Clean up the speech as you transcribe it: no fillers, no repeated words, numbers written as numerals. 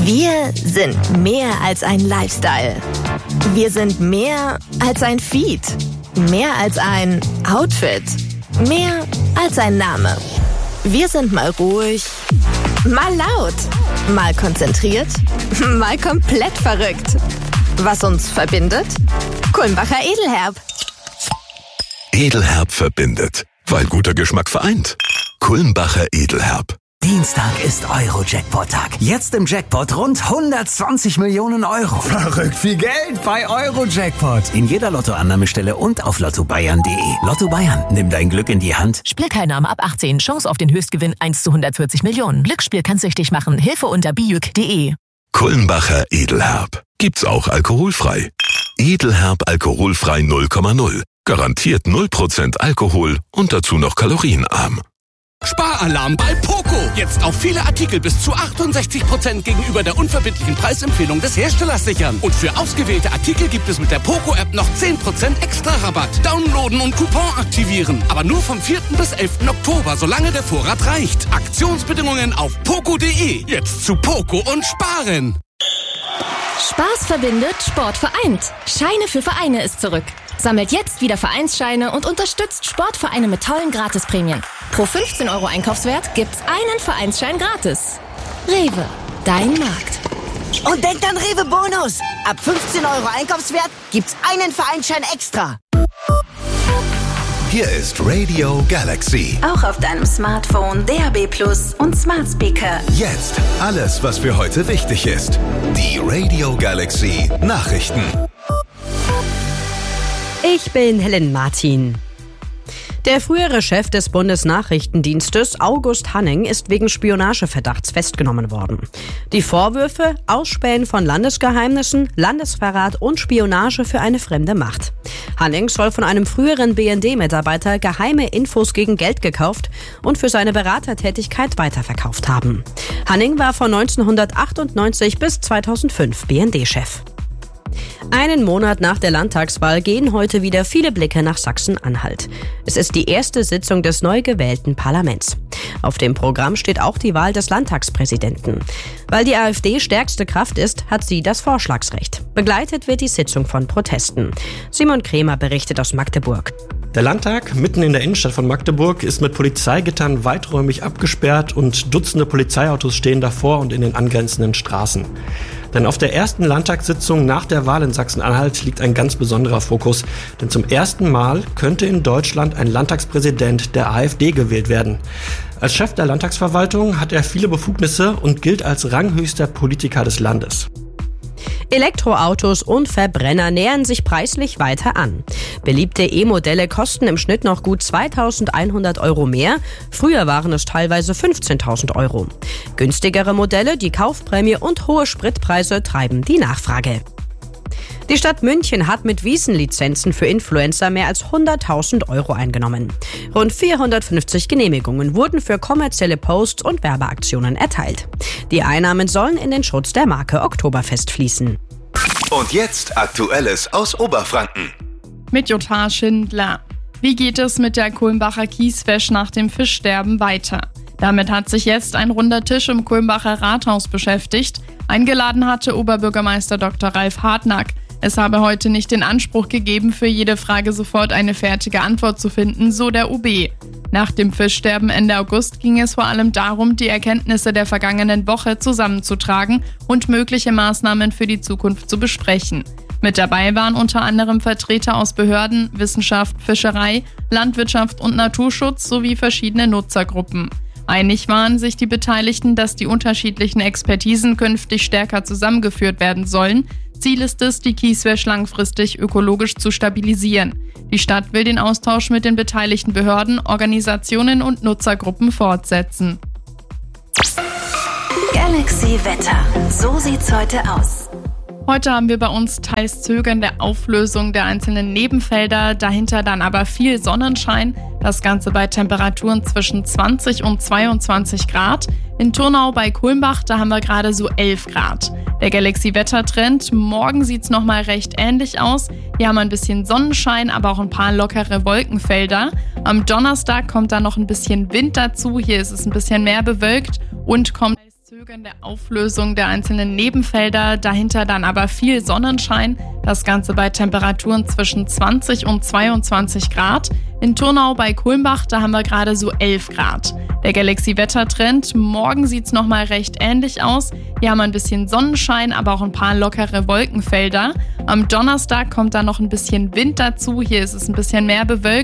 Wir sind mehr als ein Lifestyle. Wir sind mehr als ein Feed. Mehr als ein Outfit. Mehr als ein Name. Wir sind mal ruhig, mal laut, mal konzentriert, mal komplett verrückt. Was uns verbindet? Kulmbacher Edelherb. Edelherb verbindet, weil guter Geschmack vereint. Kulmbacher Edelherb. Dienstag ist Euro-Jackpot-Tag. Jetzt im Jackpot rund 120 Millionen Euro. Verrückt viel Geld bei Euro-Jackpot. In jeder Lottoannahmestelle und auf lottobayern.de. Lotto Bayern, nimm dein Glück in die Hand. Spielteilnahme ab 18. Chance auf den Höchstgewinn 1:140 Millionen. Glücksspiel kann süchtig machen. Hilfe unter bijuk.de. Kulmbacher Edelherb. Gibt's auch alkoholfrei. Edelherb alkoholfrei 0,0. Garantiert 0% Alkohol und dazu noch kalorienarm. Sparalarm bei Poco. Jetzt auf viele Artikel bis zu 68% gegenüber der unverbindlichen Preisempfehlung des Herstellers sichern. Und für ausgewählte Artikel gibt es mit der Poco-App noch 10% extra Rabatt. Downloaden und Coupon aktivieren. Aber nur vom 4. bis 11. Oktober, solange der Vorrat reicht. Aktionsbedingungen auf poco.de. Jetzt zu Poco und sparen. Spaß verbindet, Sport vereint. Scheine für Vereine ist zurück. Sammelt jetzt wieder Vereinsscheine und unterstützt Sportvereine mit tollen Gratisprämien. Pro 15 € Einkaufswert gibt's einen Vereinsschein gratis. Rewe, dein Markt. Und denkt an Rewe Bonus. Ab 15 € Einkaufswert gibt's einen Vereinsschein extra. Hier ist Radio Galaxy. Auch auf deinem Smartphone, DAB+ und Smart Speaker. Jetzt alles, was für heute wichtig ist. Die Radio Galaxy Nachrichten. Ich bin Helen Martin. Der frühere Chef des Bundesnachrichtendienstes, August Hanning, ist wegen Spionageverdachts festgenommen worden. Die Vorwürfe: Ausspähen von Landesgeheimnissen, Landesverrat und Spionage für eine fremde Macht. Hanning soll von einem früheren BND-Mitarbeiter geheime Infos gegen Geld gekauft und für seine Beratertätigkeit weiterverkauft haben. Hanning war von 1998 bis 2005 BND-Chef. Einen Monat nach der Landtagswahl gehen heute wieder viele Blicke nach Sachsen-Anhalt. Es ist die erste Sitzung des neu gewählten Parlaments. Auf dem Programm steht auch die Wahl des Landtagspräsidenten. Weil die AfD stärkste Kraft ist, hat sie das Vorschlagsrecht. Begleitet wird die Sitzung von Protesten. Simon Krämer berichtet aus Magdeburg. Der Landtag, mitten in der Innenstadt von Magdeburg, ist mit Polizeigittern weiträumig abgesperrt und Dutzende Polizeiautos stehen davor und in den angrenzenden Straßen. Denn auf der ersten Landtagssitzung nach der Wahl in Sachsen-Anhalt liegt ein ganz besonderer Fokus. Denn zum ersten Mal könnte in Deutschland ein Landtagspräsident der AfD gewählt werden. Als Chef der Landtagsverwaltung hat er viele Befugnisse und gilt als ranghöchster Politiker des Landes. Elektroautos und Verbrenner nähern sich preislich weiter an. Beliebte E-Modelle kosten im Schnitt noch gut 2.100 € mehr. Früher waren es teilweise 15.000 €. Günstigere Modelle, die Kaufprämie und hohe Spritpreise treiben die Nachfrage. Die Stadt München hat mit Wiesenlizenzen für Influencer mehr als 100.000 € eingenommen. Rund 450 Genehmigungen wurden für kommerzielle Posts und Werbeaktionen erteilt. Die Einnahmen sollen in den Schutz der Marke Oktoberfest fließen. Und jetzt Aktuelles aus Oberfranken. Mit Jutta Schindler. Wie geht es mit der Kulmbacher Kieswäsch nach dem Fischsterben weiter? Damit hat sich jetzt ein runder Tisch im Kulmbacher Rathaus beschäftigt. Eingeladen hatte Oberbürgermeister Dr. Ralf Hartnack. Es habe heute nicht den Anspruch gegeben, für jede Frage sofort eine fertige Antwort zu finden, so der OB. Nach dem Fischsterben Ende August ging es vor allem darum, die Erkenntnisse der vergangenen Woche zusammenzutragen und mögliche Maßnahmen für die Zukunft zu besprechen. Mit dabei waren unter anderem Vertreter aus Behörden, Wissenschaft, Fischerei, Landwirtschaft und Naturschutz sowie verschiedene Nutzergruppen. Einig waren sich die Beteiligten, dass die unterschiedlichen Expertisen künftig stärker zusammengeführt werden sollen. Ziel ist es, die Kieswäsch langfristig ökologisch zu stabilisieren. Die Stadt will den Austausch mit den beteiligten Behörden, Organisationen und Nutzergruppen fortsetzen. Galaxy Wetter. So sieht's heute aus. Heute haben wir bei uns teils zögernde Auflösung der einzelnen Nebenfelder, dahinter dann aber viel Sonnenschein. Das Ganze bei Temperaturen zwischen 20 und 22 Grad. In Turnau bei Kulmbach, da haben wir gerade so 11 Grad. Der Galaxy-Wettertrend, morgen sieht's nochmal recht ähnlich aus. Hier haben wir ein bisschen Sonnenschein, aber auch ein paar lockere Wolkenfelder. Am Donnerstag kommt da noch ein bisschen Wind dazu. Hier ist es ein bisschen mehr bewölkt und kommt verzögernde Auflösung der einzelnen Nebenfelder, dahinter dann aber viel Sonnenschein. Das Ganze bei Temperaturen zwischen 20 und 22 Grad. In Turnau bei Kulmbach, da haben wir gerade so 11 Grad. Der Galaxy-Wettertrend, morgen sieht es nochmal recht ähnlich aus. Hier haben wir ein bisschen Sonnenschein, aber auch ein paar lockere Wolkenfelder. Am Donnerstag kommt dann noch ein bisschen Wind dazu. Hier ist es ein bisschen mehr bewölkt.